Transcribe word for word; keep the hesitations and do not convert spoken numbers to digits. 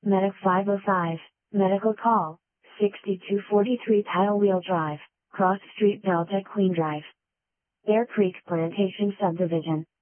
Medic five oh five, medical call, sixty-two forty-three Tile Wheel Drive, Cross Street Delta Queen Drive. Bear Creek Plantation Subdivision.